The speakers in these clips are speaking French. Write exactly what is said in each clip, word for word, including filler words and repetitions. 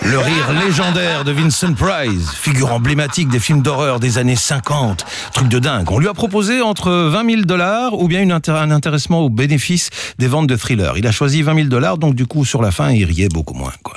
Le rire légendaire de Vincent Price, figure emblématique des films d'horreur des années cinquante. Truc de dingue. On lui a proposé entre vingt mille dollars ou bien une intér- un intéressement au bénéfice des ventes de thrillers. Il a choisi vingt mille dollars, donc du coup, sur la fin, il riait beaucoup moins, quoi.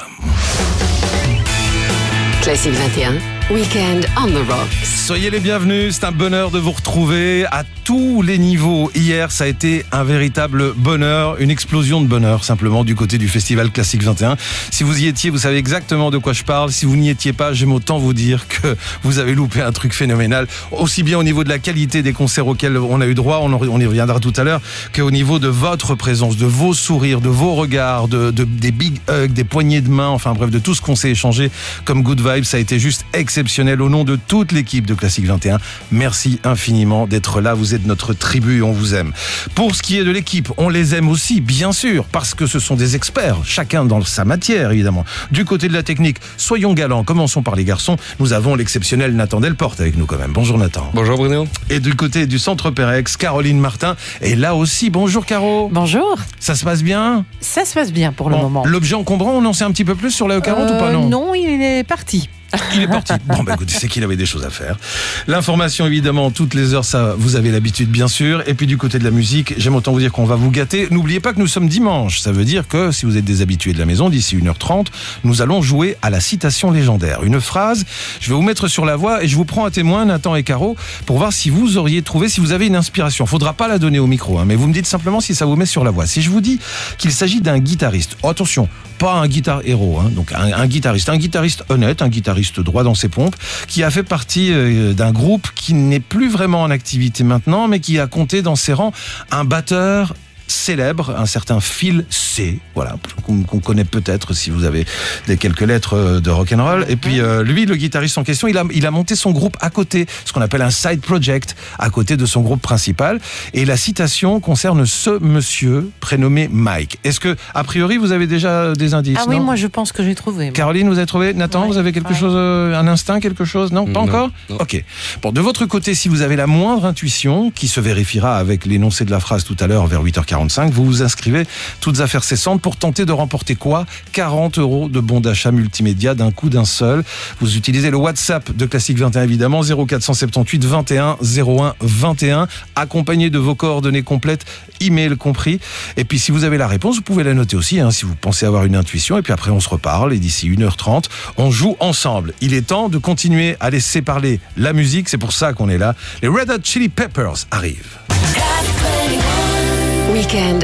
Classique vingt et un, Weekend on the Rocks. Soyez les bienvenus, c'est un bonheur de vous retrouver à tous les niveaux. Hier, ça a été un véritable bonheur, une explosion de bonheur simplement du côté du Festival Classique vingt et un. Si vous y étiez, vous savez exactement de quoi je parle. Si vous n'y étiez pas, j'aime autant vous dire que vous avez loupé un truc phénoménal, aussi bien au niveau de la qualité des concerts auxquels on a eu droit, on, on y reviendra tout à l'heure, qu'au niveau de votre présence, de vos sourires, de vos regards, de, de, des big hugs, des poignées de main, enfin bref, de tout ce qu'on s'est échangé comme good vibes. Ça a été juste exceptionnel. Au nom de toute l'équipe de Classique vingt et un, merci infiniment d'être là. Vous êtes notre tribu et on vous aime. Pour ce qui est de l'équipe, on les aime aussi, bien sûr, parce que ce sont des experts, chacun dans sa matière, évidemment. Du côté de la technique, soyons galants. Commençons par les garçons. Nous avons l'exceptionnel Nathan Delporte avec nous quand même. Bonjour Nathan. Bonjour Bruno. Et du côté du Centre Pérex, Caroline Martin. Et là aussi, bonjour Caro. Bonjour. Ça se passe bien? Ça se passe bien pour le Bon, moment. L'objet encombrant, on en sait un petit peu plus sur la E quarante Euh, ou pas, non? Non, il est parti. Il est parti. Bon, bah écoutez, c'est qu'il avait des choses à faire. L'information, évidemment, toutes les heures, ça, vous avez l'habitude, bien sûr. Et puis du côté de la musique, j'aime autant vous dire qu'on va vous gâter. N'oubliez pas que nous sommes dimanche. Ça veut dire que, si vous êtes des habitués de la maison, d'ici une heure trente, nous allons jouer à la citation légendaire. Une phrase, je vais vous mettre sur la voie et je vous prends à témoin, Nathan et Caro, pour voir si vous auriez trouvé, si vous avez une inspiration. Faudra pas la donner au micro, hein, mais vous me dites simplement si ça vous met sur la voie. Si je vous dis qu'il s'agit d'un guitariste, oh, attention, pas un guitar héros, hein, donc un, un guitariste, un guitariste honnête, un guitariste droit dans ses pompes, qui a fait partie euh, d'un groupe qui n'est plus vraiment en activité maintenant, mais qui a compté dans ses rangs un batteur célèbre, un certain Phil C, voilà, qu'on, qu'on connaît peut-être si vous avez des quelques lettres de rock'n'roll. Et puis euh, lui, le guitariste en question, il a, il a monté son groupe à côté, ce qu'on appelle un side project, à côté de son groupe principal. Et la citation concerne ce monsieur prénommé Mike. Est-ce que, a priori, vous avez déjà des indices? Ah oui, non moi je pense que j'ai trouvé. Moi. Caroline, vous avez trouvé? Nathan, Ouais, vous avez quelque ouais. chose, euh, un instinct, quelque chose? Non, pas Non, encore? non. Ok. Bon, de votre côté, si vous avez la moindre intuition, qui se vérifiera avec l'énoncé de la phrase tout à l'heure vers huit heures quarante-cinq, vous vous inscrivez toutes affaires cessantes pour tenter de remporter quoi? quarante euros de bons d'achat multimédia d'un coup d'un seul. Vous utilisez le WhatsApp de Classique vingt et un, évidemment, zéro quatre cent soixante-dix-huit vingt et un zéro un vingt et un, accompagné de vos coordonnées complètes, email compris. Et puis, si vous avez la réponse, vous pouvez la noter aussi, hein, si vous pensez avoir une intuition. Et puis après, on se reparle. Et d'ici une heure trente, on joue ensemble. Il est temps de continuer à laisser parler la musique. C'est pour ça qu'on est là. Les Red Hot Chili Peppers arrivent. Weekend